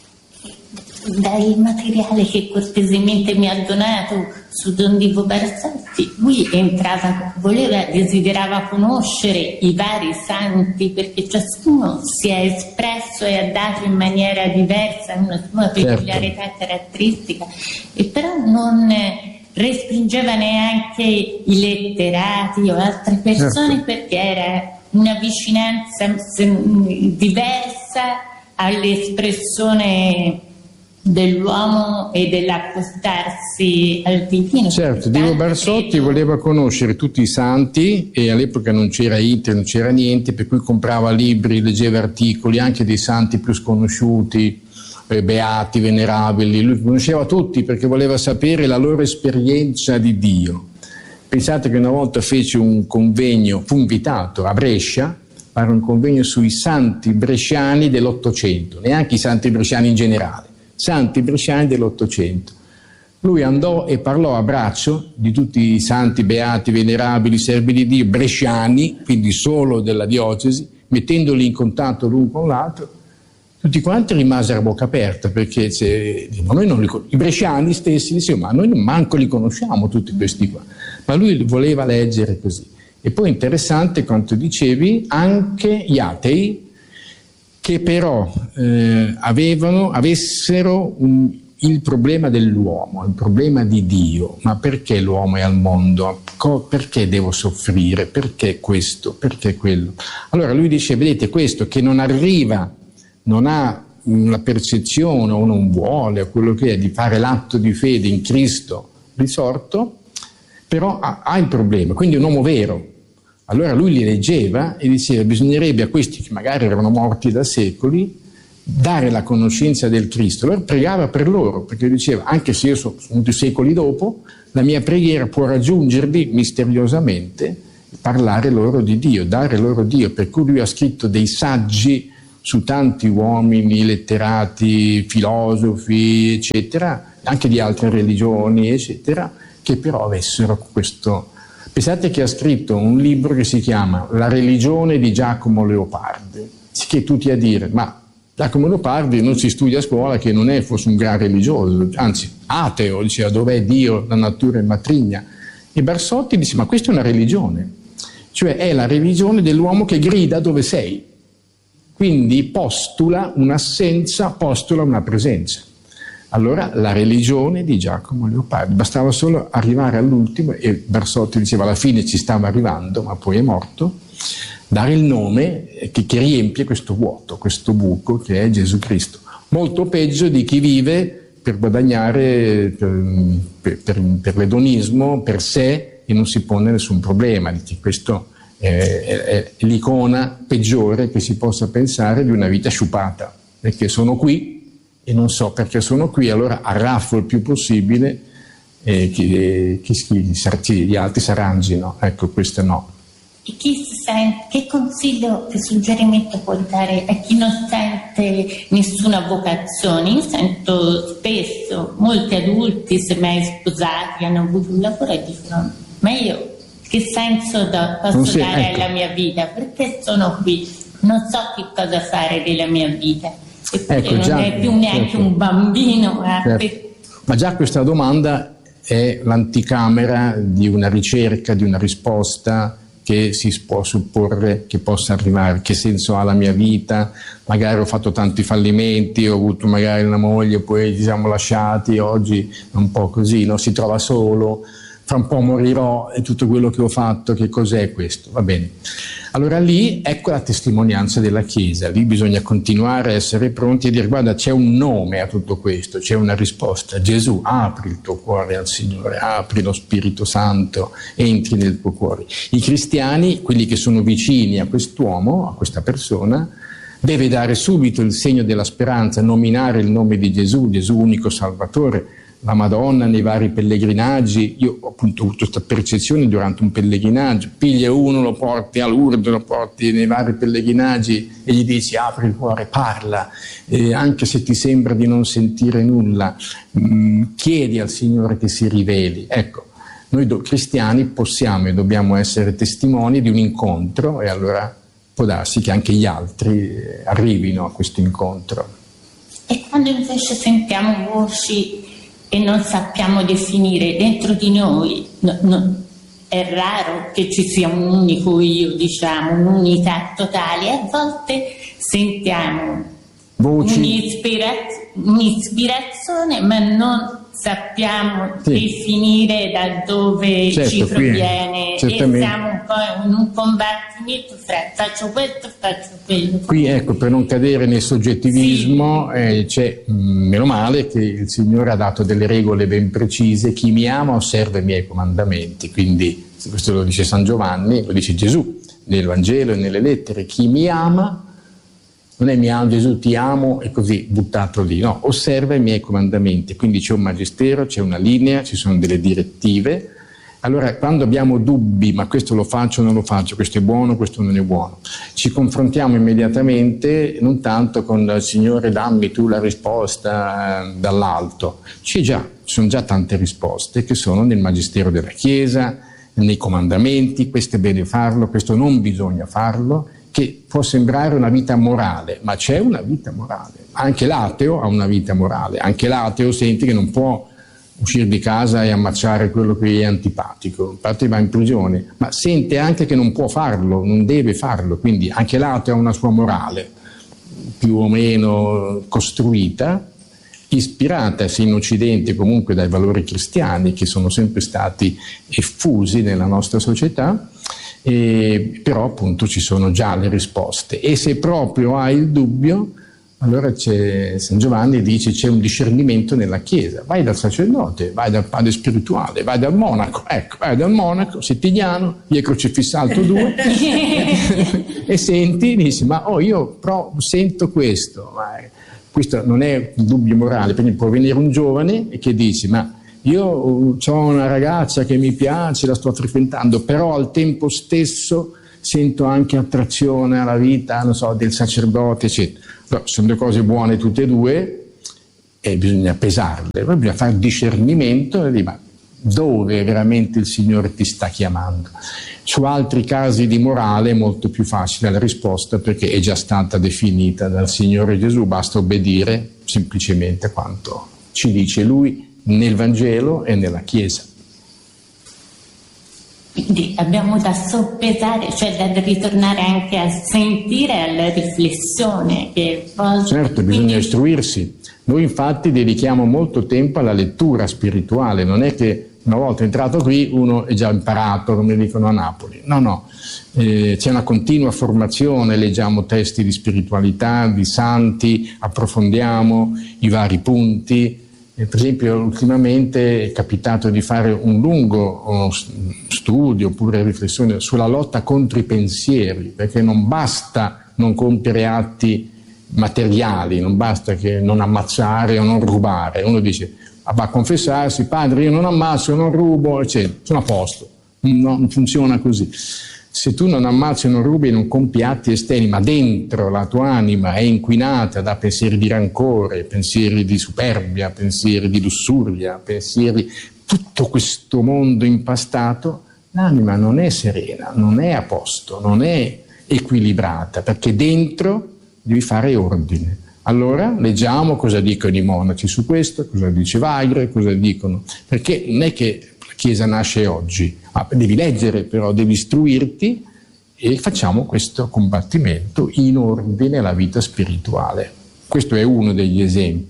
Dal materiale che cortesemente mi ha donato su Don Divo Barsotti, lui entrava, voleva, desiderava conoscere i vari santi perché ciascuno si è espresso e ha dato in maniera diversa una sua peculiarità certo. caratteristica, e però non respingeva neanche i letterati o altre persone certo. perché era una vicinanza diversa all'espressione dell'uomo e dell'accostarsi al divino. Certo, Divo Barsotti credo. voleva conoscere tutti i santi e all'epoca non c'era internet, non c'era niente, per cui comprava libri, leggeva articoli anche dei santi più sconosciuti, eh, beati, venerabili. Lui conosceva tutti perché voleva sapere la loro esperienza di Dio. Pensate che una volta fece un convegno, fu invitato a Brescia, fare un convegno sui santi bresciani dell'Ottocento, neanche i santi bresciani in generale. Santi bresciani dell'Ottocento. Lui andò e parlò a braccio di tutti i santi, beati, venerabili, servi di Dio, bresciani, quindi solo della diocesi, mettendoli in contatto l'un con l'altro. Tutti quanti rimasero a bocca aperta, perché ma noi non li, i bresciani stessi dicevano, ma noi manco li conosciamo tutti questi qua. Ma lui voleva leggere così. E poi interessante quanto dicevi, anche gli atei, che però eh, avevano, avessero un, il problema dell'uomo, il problema di Dio. Ma perché l'uomo è al mondo? Co- perché devo soffrire? Perché questo? Perché quello? Allora lui dice, vedete, questo che non arriva, non ha una percezione o non vuole, o quello che è, di fare l'atto di fede in Cristo risorto, però ha, ha il problema, quindi è un uomo vero. Allora lui li leggeva e diceva bisognerebbe a questi che magari erano morti da secoli dare la conoscenza del Cristo. Allora pregava per loro, perché diceva anche se io sono venuti secoli dopo, la mia preghiera può raggiungervi misteriosamente, parlare loro di Dio, dare loro Dio. Per cui lui ha scritto dei saggi su tanti uomini, letterati, filosofi, eccetera, anche di altre religioni, eccetera, che però avessero questo. Pensate che ha scritto un libro che si chiama La religione di Giacomo Leopardi, che tutti a dire, ma Giacomo Leopardi non si studia a scuola che non è forse un gran religioso, anzi ateo, diceva dov'è Dio, la natura è matrigna. E Barsotti dice, ma questa è una religione, cioè è la religione dell'uomo che grida dove sei, quindi postula un'assenza, postula una presenza. Allora la religione di Giacomo Leopardi, bastava solo arrivare all'ultimo, e Barsotti diceva alla fine ci stava arrivando, ma poi è morto, dare il nome che, che riempie questo vuoto, questo buco che è Gesù Cristo. Molto peggio di chi vive per guadagnare, per, per, per l'edonismo, per sé, e non si pone nessun problema. Questo è, è, è l'icona peggiore che si possa pensare di una vita sciupata, perché sono qui e non so perché sono qui, allora arraffo il più possibile e chi, chi, chi, gli altri si arrangino. Ecco, questo no. E chi sente, che consiglio, che suggerimento può dare a chi non sente nessuna vocazione? Io sento spesso molti adulti, se mai sposati, hanno avuto un lavoro e dicono, ma io che senso do, posso si, dare ecco. alla mia vita? Perché sono qui? Non so che cosa fare della mia vita. E ecco, non già, è più neanche certo. un bambino. Certo. Ma già questa domanda è l'anticamera di una ricerca, di una risposta che si può supporre che possa arrivare. Che senso ha la mia vita? Magari ho fatto tanti fallimenti, ho avuto magari una moglie, poi ci siamo lasciati, oggi è un po' così, no? Si trova solo, fra un po' morirò e tutto quello che ho fatto, che cos'è questo? Va bene. Allora lì ecco la testimonianza della Chiesa, lì bisogna continuare a essere pronti a dire guarda c'è un nome a tutto questo, c'è una risposta. Gesù, apri il tuo cuore al Signore, apri lo Spirito Santo, entri nel tuo cuore. I cristiani, quelli che sono vicini a quest'uomo, a questa persona, deve dare subito il segno della speranza, nominare il nome di Gesù, Gesù unico Salvatore, la Madonna nei vari pellegrinaggi. Io ho appunto avuto questa percezione durante un pellegrinaggio, piglia uno, lo porti a Lourdes, lo porti nei vari pellegrinaggi e gli dici apri il cuore, parla, eh, anche se ti sembra di non sentire nulla, mh, chiedi al Signore che si riveli. Ecco, noi do, cristiani possiamo e dobbiamo essere testimoni di un incontro e allora può darsi che anche gli altri eh, arrivino a questo incontro. E quando invece sentiamo voci e non sappiamo definire dentro di noi, no, no, è raro che ci sia un unico io, diciamo, un'unità totale, a volte sentiamo voci, un'ispiraz- un'ispirazione ma non sappiamo sì. definire da dove certo, ci proviene e siamo un po' in un combattimento fra faccio questo, faccio quello. Qui ecco, per non cadere nel soggettivismo, sì. eh, c'è mh, meno male che il Signore ha dato delle regole ben precise: chi mi ama osserva i miei comandamenti, quindi questo lo dice San Giovanni, lo dice Gesù nel Vangelo e nelle lettere, chi mi ama non è mi ama Gesù, ti amo e così buttato lì, no, osserva i miei comandamenti, quindi c'è un magistero, c'è una linea, ci sono delle direttive. Allora quando abbiamo dubbi, ma questo lo faccio o non lo faccio, questo è buono, questo non è buono, ci confrontiamo immediatamente non tanto con Signore dammi tu la risposta eh, dall'alto, c'è già, ci sono già tante risposte che sono nel magistero della Chiesa, nei comandamenti, questo è bene farlo, questo non bisogna farlo, che può sembrare una vita morale, ma c'è una vita morale. Anche l'ateo ha una vita morale, anche l'ateo sente che non può uscire di casa e ammazzare quello che gli è antipatico, infatti va in prigione, ma sente anche che non può farlo, non deve farlo, quindi anche l'ateo ha una sua morale, più o meno costruita, ispirata sia in Occidente comunque dai valori cristiani che sono sempre stati effusi nella nostra società. E però appunto ci sono già le risposte e se proprio hai il dubbio allora c'è, San Giovanni dice c'è un discernimento nella Chiesa, vai dal sacerdote, vai dal padre spirituale, vai dal monaco, ecco, vai dal monaco settigliano, gli è crocifissato due e senti, dici ma oh io però sento questo, ma questo non è un dubbio morale, perché può venire un giovane e che dici ma io ho una ragazza che mi piace, la sto frequentando, però al tempo stesso sento anche attrazione alla vita, non so, del sacerdote, eccetera. No, sono due cose buone tutte e due e bisogna pesarle, poi bisogna fare discernimento e dire ma dove veramente il Signore ti sta chiamando? Su altri casi di morale è molto più facile la risposta perché è già stata definita dal Signore Gesù, basta obbedire semplicemente a quanto ci dice Lui nel Vangelo e nella Chiesa. Quindi abbiamo da soppesare, cioè da ritornare anche a sentire, alla riflessione. Che poi... Certo, bisogna istruirsi. Noi infatti dedichiamo molto tempo alla lettura spirituale, non è che una volta entrato qui uno è già imparato, come dicono a Napoli. No, no, eh, c'è una continua formazione, leggiamo testi di spiritualità, di santi, approfondiamo i vari punti. Per esempio ultimamente è capitato di fare un lungo studio oppure riflessione sulla lotta contro i pensieri, perché non basta non compiere atti materiali, non basta che non ammazzare o non rubare. Uno dice va a confessarsi, padre io non ammazzo, non rubo, eccetera, sono a posto. No, non funziona così. Se tu non ammazzi, non rubi, non compi atti esterni, ma dentro la tua anima è inquinata da pensieri di rancore, pensieri di superbia, pensieri di lussuria, pensieri, tutto questo mondo impastato, l'anima non è serena, non è a posto, non è equilibrata, perché dentro devi fare ordine. Allora leggiamo cosa dicono i monaci su questo, cosa dice Weigre, cosa dicono, perché non è che la Chiesa nasce oggi, ah, devi leggere però, devi istruirti e facciamo questo combattimento in ordine alla vita spirituale. Questo è uno degli esempi,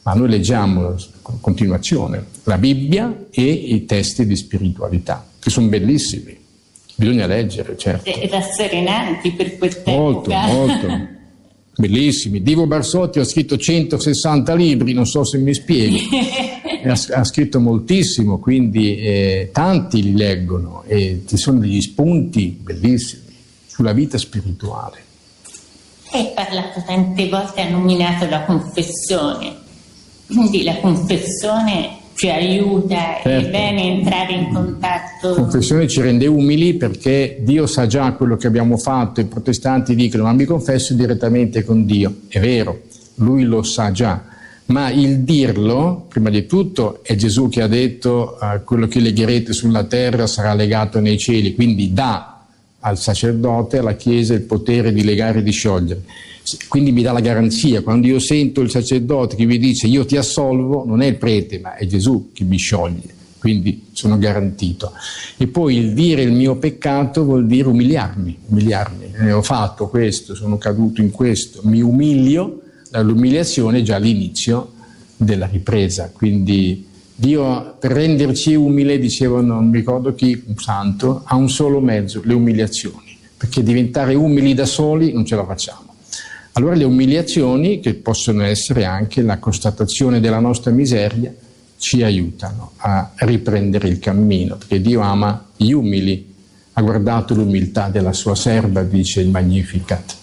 ma noi leggiamo con continuazione la Bibbia e i testi di spiritualità, che sono bellissimi, bisogna leggere, certo. E rasserenanti per quel tempo. Molto, molto. Bellissimi. Divo Barsotti ha scritto centosessanta libri, non so se mi spieghi. ha, ha scritto moltissimo, quindi eh, tanti li leggono e ci sono degli spunti bellissimi sulla vita spirituale. Hai parlato tante volte, ha nominato la confessione, quindi la confessione ci aiuta, certo. È bene entrare in contatto. La confessione ci rende umili perché Dio sa già quello che abbiamo fatto. I protestanti dicono: ma mi confesso direttamente con Dio. È vero, Lui lo sa già, ma il dirlo, prima di tutto, è Gesù che ha detto uh, quello che legherete sulla terra sarà legato nei cieli, quindi dà al sacerdote, alla Chiesa, il potere di legare e di sciogliere. Quindi mi dà la garanzia. Quando io sento il sacerdote che mi dice io ti assolvo, non è il prete, ma è Gesù che mi scioglie, quindi sono garantito. E poi il dire il mio peccato vuol dire umiliarmi, umiliarmi. Eh, ho fatto questo, sono caduto in questo, mi umilio, l'umiliazione è già l'inizio della ripresa. Quindi Dio, per renderci umile, diceva, non mi ricordo chi, un santo, ha un solo mezzo, le umiliazioni, perché diventare umili da soli non ce la facciamo. Allora le umiliazioni, che possono essere anche la constatazione della nostra miseria, ci aiutano a riprendere il cammino, perché Dio ama gli umili. Ha guardato l'umiltà della sua serva, dice il Magnificat.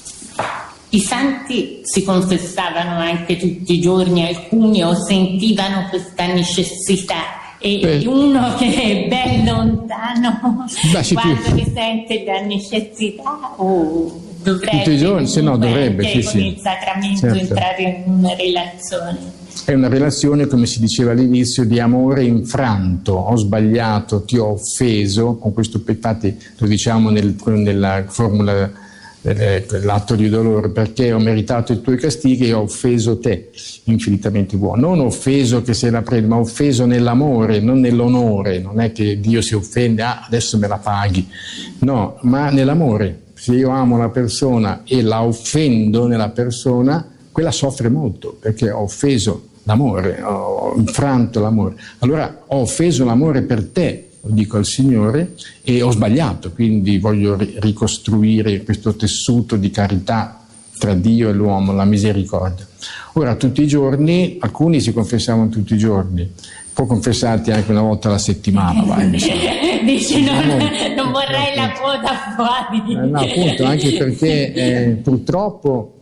I santi si confessavano anche tutti i giorni, alcuni o sentivano questa necessità, e Beh. uno che è ben lontano Beh, sì, quando più. risente la necessità oh, dovrebbe tutti i giorni, se no dovrebbe sì, sì, con sì. il sacramento certo. entrare in una relazione. È una relazione, come si diceva all'inizio, di amore infranto. Ho sbagliato, ti ho offeso, con questo, infatti lo diciamo nel, nella formula l'atto di dolore, perché ho meritato i tuoi castighi e ho offeso te, infinitamente buono. Non offeso che se la prende, ma offeso nell'amore, non nell'onore. Non è che Dio si offende, ah adesso me la paghi, no, ma nell'amore. Se io amo la persona e la offendo nella persona, quella soffre molto, perché ho offeso l'amore, ho infranto l'amore. Allora ho offeso l'amore per te, lo dico al Signore, e ho sbagliato, quindi voglio ricostruire questo tessuto di carità tra Dio e l'uomo, la misericordia. Ora, tutti i giorni, alcuni si confessavano tutti i giorni, può confessarti anche una volta alla settimana, vai. Dici, non, non vorrei la quota fuori. Eh, no, appunto, anche perché eh, purtroppo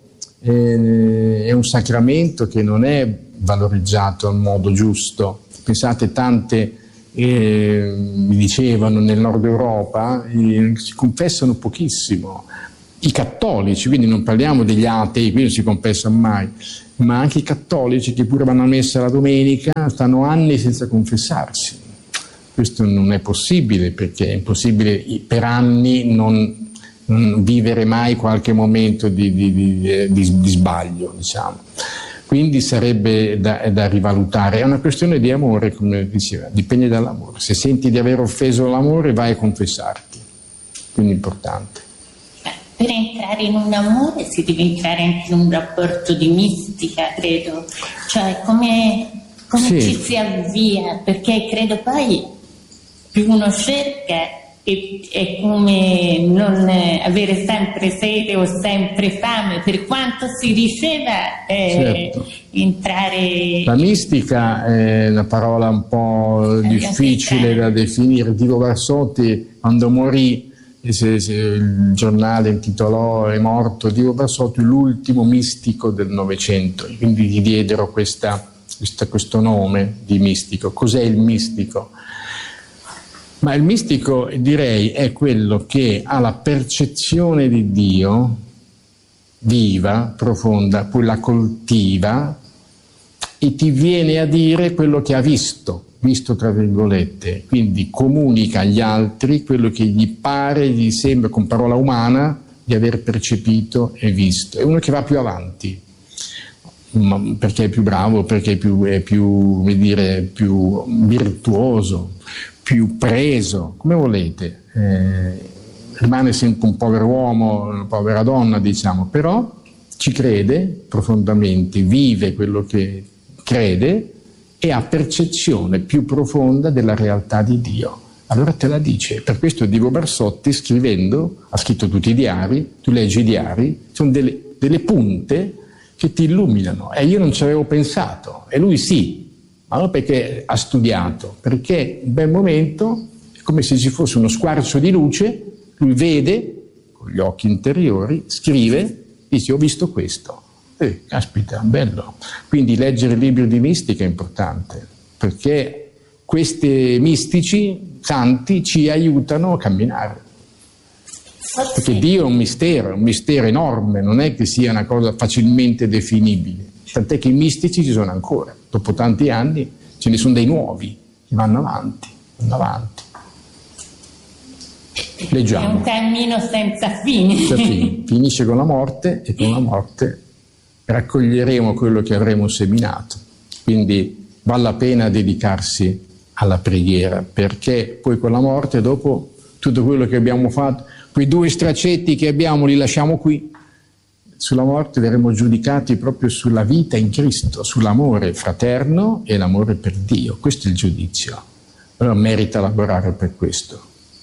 eh, è un sacramento che non è valorizzato in modo giusto. Pensate, tante eh, mi dicevano nel nord Europa eh, si confessano pochissimo i cattolici, quindi non parliamo degli atei, qui non si confessano mai, ma anche i cattolici che pure vanno a messa la domenica stanno anni senza confessarsi. Questo non è possibile, perché è impossibile per anni non, non vivere mai qualche momento di, di, di, di, di sbaglio, diciamo. Quindi sarebbe da, da rivalutare. È una questione di amore, come diceva, dipende dall'amore. Se senti di aver offeso l'amore, vai a confessarti. Quindi è importante. Per entrare in un amore si deve entrare anche in un rapporto di mistica, credo. Cioè, come, come sì. ci si avvia? Perché credo poi più uno cerca è, è come non avere sempre sete o sempre fame, per quanto si riceva eh, certo. entrare... La mistica è una parola un po' difficile da definire. Divo Barsotti, quando morì, se, se il giornale intitolò "È morto Divo Barsotti, l'ultimo mistico del Novecento", quindi gli diedero questa, questa, questo nome di mistico. Cos'è il mistico? Ma il mistico, direi, è quello che ha la percezione di Dio viva, profonda, poi la coltiva e ti viene a dire quello che ha visto, visto tra virgolette, quindi comunica agli altri quello che gli pare, gli sembra con parola umana di aver percepito e visto. È uno che va più avanti, perché è più bravo, perché è più, è più, come dire, più virtuoso, più preso, come volete, eh, rimane sempre un povero uomo, una povera donna, diciamo, però ci crede profondamente, vive quello che crede e ha percezione più profonda della realtà di Dio. Allora te la dice. Per questo Divo Barsotti, scrivendo, ha scritto tutti i diari, tu leggi i diari, sono delle, delle punte che ti illuminano. E io non ci avevo pensato, e lui sì, ma non perché ha studiato, perché in bel momento è come se ci fosse uno squarcio di luce, lui vede con gli occhi interiori, scrive, dice ho visto questo. Eh, caspita, bello. Quindi leggere libri di mistica è importante, perché questi mistici santi ci aiutano a camminare. Perché Dio è un mistero, è un mistero enorme, non è che sia una cosa facilmente definibile. Tant'è che i mistici ci sono ancora. Dopo tanti anni ce ne sono dei nuovi che vanno avanti, vanno avanti. Leggiamo. È un cammino senza fine. Senza fine. Finisce con la morte e con la morte raccoglieremo quello che avremo seminato. Quindi vale la pena dedicarsi alla preghiera, perché poi con la morte, dopo tutto quello che abbiamo fatto, quei due straccetti che abbiamo li lasciamo qui, sulla morte verremo giudicati proprio sulla vita in Cristo, sull'amore fraterno e l'amore per Dio. Questo è il giudizio. Allora merita lavorare per questo.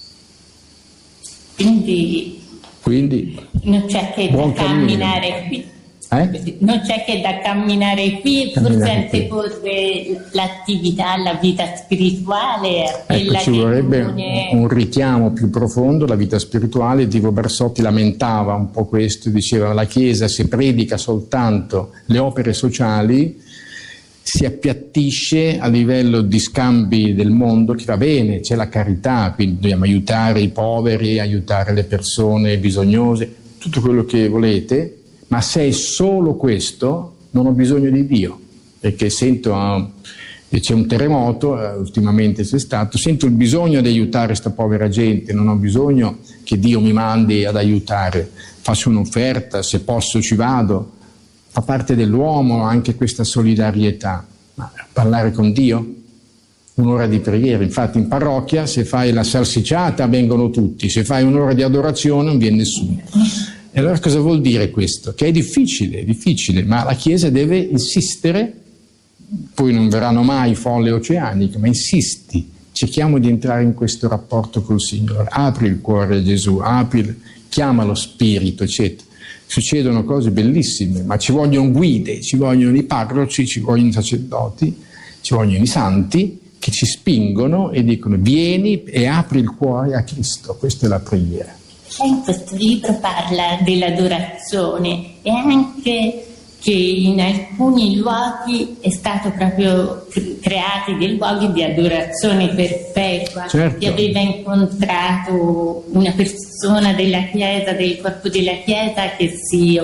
Quindi, Quindi non c'è che da camminare cammino. Qui. Eh? Non c'è che da camminare qui, camminare forse anteporre l'attività alla vita spirituale. Ecco, ci vorrebbe une... un richiamo più profondo, la vita spirituale. Divo Barsotti lamentava un po' questo, diceva la Chiesa se predica soltanto le opere sociali si appiattisce a livello di scambi del mondo, che va bene, c'è la carità, quindi dobbiamo aiutare i poveri, aiutare le persone bisognose, tutto quello che volete. Ma se è solo questo, non ho bisogno di Dio, perché sento che uh, c'è un terremoto, uh, ultimamente c'è stato, sento il bisogno di aiutare questa povera gente, non ho bisogno che Dio mi mandi ad aiutare, faccio un'offerta, se posso ci vado, fa parte dell'uomo anche questa solidarietà. Ma parlare con Dio? Un'ora di preghiera, infatti in parrocchia se fai la salsicciata vengono tutti, se fai un'ora di adorazione non viene nessuno. E allora cosa vuol dire questo? Che è difficile, è difficile, ma la Chiesa deve insistere, poi non verranno mai folle oceaniche, ma insisti, cerchiamo di entrare in questo rapporto col Signore, apri il cuore a Gesù, apri, chiama lo Spirito, eccetera. Succedono cose bellissime, ma ci vogliono guide, ci vogliono i parroci, ci vogliono i sacerdoti, ci vogliono i santi che ci spingono e dicono vieni e apri il cuore a Cristo, questa è la preghiera. In questo libro parla dell'adorazione e anche che in alcuni luoghi è stato proprio creati dei luoghi di adorazione perpetua. Certo. Che aveva incontrato una persona della Chiesa, del corpo della Chiesa che si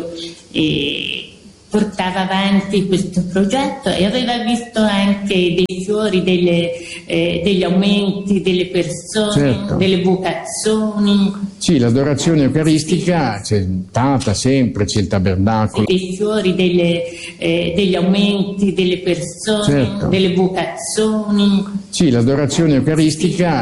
eh, portava avanti questo progetto e aveva visto anche dei fiori, delle, eh, degli aumenti delle persone, certo. Delle vocazioni. Sì, l'adorazione eucaristica c'è stata sempre, c'è il tabernacolo. Dei fiori, delle, eh, degli aumenti delle persone, certo. Delle vocazioni. Sì, l'adorazione eucaristica